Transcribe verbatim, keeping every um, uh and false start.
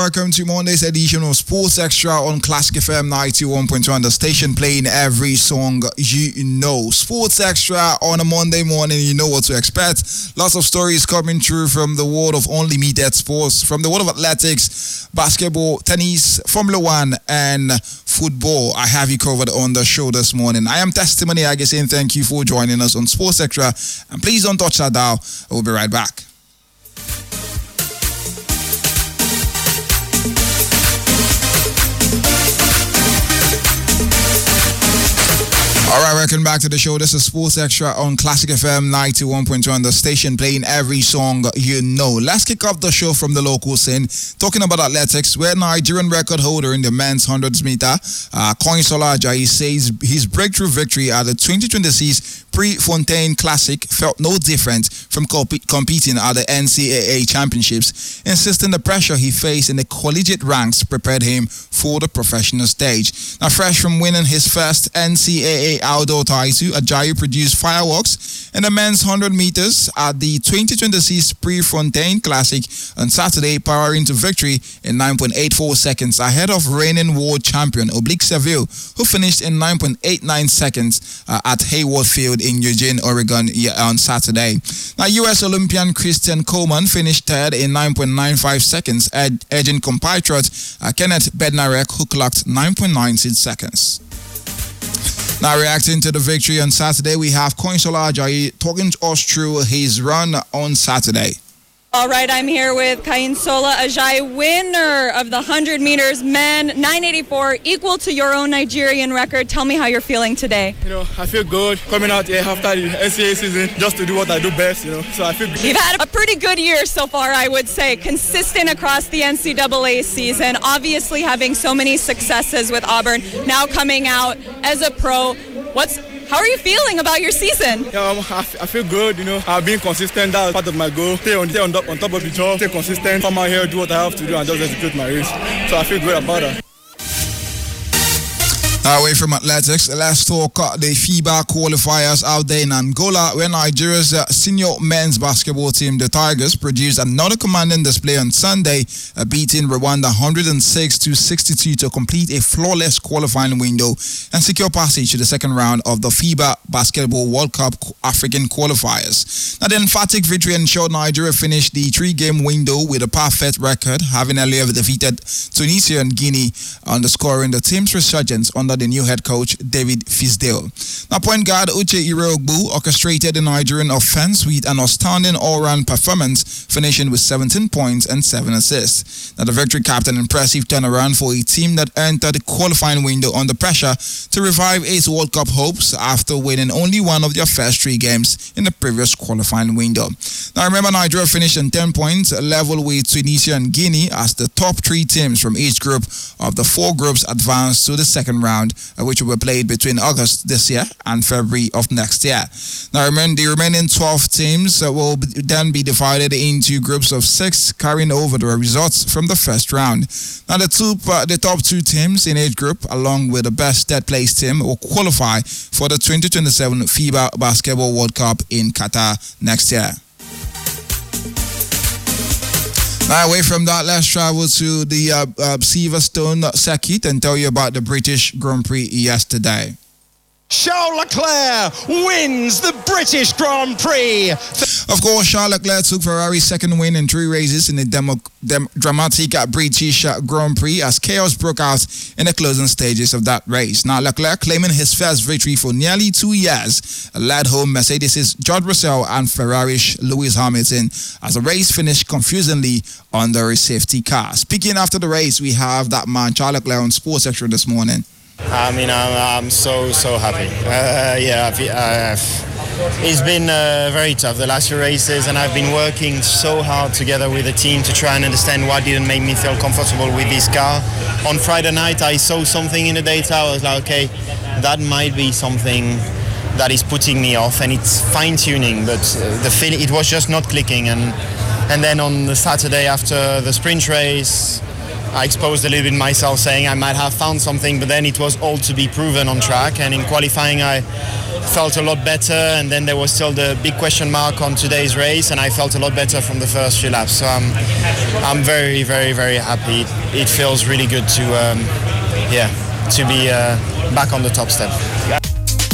Welcome to Monday's edition of Sports Extra on Classic F M ninety-one point two on the station, playing every song you know. Sports Extra on a Monday morning, you know what to expect. Lots of stories coming through from the world of unlimited sports, from the world of athletics, basketball, tennis, Formula One, and football. I have you covered on the show this morning. I am Testimony. I guess saying thank you for joining us on Sports Extra, and please don't touch that dial. We'll be right back. All right, welcome back to the show. This is Sports Extra on Classic F M ninety-one point two on the station, playing every song you know. Let's kick off the show from the local scene, talking about athletics, where Nigerian record holder in the men's one hundred meter, uh, Koinsola Ajayi, says his breakthrough victory at the twenty twenty-six Prefontaine Classic felt no different from comp- competing at the N C A A Championships, insisting the pressure he faced in the collegiate ranks prepared him for the professional stage. Now, fresh from winning his first N C A A outdoor title, Ajayi produced fireworks in the men's one hundred meters at the twenty twenty-six Prefontaine Classic on Saturday, powering to victory in nine point eight four seconds ahead of reigning world champion Oblique Seville, who finished in nine point eight nine seconds uh, at Hayward Field in Eugene, Oregon on Saturday. Now, U S Olympian Christian Coleman finished third in nine point nine five seconds, ed- edging compatriot uh, Kenneth Bednarek, who clocked nine point nine six seconds. Now, reacting to the victory on Saturday, we have Koinsola Ajayi talking to us through his run on Saturday. All right, I'm here with Koinsola Ajayi, winner of the one hundred meters men, nine eighty-four, equal to your own Nigerian record. Tell me how you're feeling today. You know, I feel good coming out here after the N C A A season just to do what I do best, you know, so I feel good. You've had a pretty good year so far, I would say, consistent across the N C A A season, obviously having so many successes with Auburn, now coming out as a pro. What's How are you feeling about your season? Yeah, um, I, I feel good, you know. I've been consistent. That's part of my goal. Stay on, stay on, on top of the job, stay consistent, come out here, do what I have to do, and just execute my race. So I feel good about that. Away from athletics, let's talk uh, the FIBA qualifiers out there in Angola, where Nigeria's uh, senior men's basketball team, the Tigers, produced another commanding display on Sunday, uh, beating Rwanda one hundred six to sixty-two to complete a flawless qualifying window and secure passage to the second round of the FIBA Basketball World Cup African qualifiers. Now, the emphatic victory ensured Nigeria finished the three-game window with a perfect record, having earlier defeated Tunisia and Guinea, underscoring the team's resurgence under the new head coach David Fisdale. Now, point guard Uche Iroogbu orchestrated the Nigerian offense with an outstanding all-round performance, finishing with seventeen points and seven assists. Now, the victory capped an impressive turnaround for a team that entered the qualifying window under pressure to revive its World Cup hopes after winning only one of their first three games in the previous qualifying window. Now, remember, Nigeria finished on ten points, level with Tunisia and Guinea, as the top three teams from each group of the four groups advanced to the second round, Uh, which will be played between August this year and February of next year. Now, remember, the remaining twelve teams uh, will be, then be divided into groups of six, carrying over the results from the first round. Now, the two, uh, the top two teams in each group, along with the best third-place team, will qualify for the twenty twenty-seven FIBA Basketball World Cup in Qatar next year. Now, away from that, let's travel to the uh, uh, Silverstone circuit and tell you about the British Grand Prix yesterday. Charles Leclerc wins the British Grand Prix. Of course, Charles Leclerc took Ferrari's second win in three races in the demo, dem, dramatic British Grand Prix as chaos broke out in the closing stages of that race. Now, Leclerc, claiming his first victory for nearly two years, led home Mercedes' George Russell and Ferrari's Lewis Hamilton as the race finished confusingly under a safety car. Speaking after the race, we have that man, Charles Leclerc, on Sports Extra this morning. I mean, I'm, I'm so, so happy. Uh, yeah, I've, I've, it's been uh, very tough the last few races, and I've been working so hard together with the team to try and understand what didn't make me feel comfortable with this car. On Friday night, I saw something in the data. I was like, okay, that might be something that is putting me off, and it's fine-tuning, but uh, the feel, it was just not clicking. And, and then on the Saturday after the sprint race, I exposed a little bit myself, saying I might have found something, but then it was all to be proven on track. And in qualifying, I felt a lot better, and then there was still the big question mark on today's race, and I felt a lot better from the first few laps. So I'm, I'm very, very, very happy. It feels really good to, um, yeah, to be uh, back on the top step.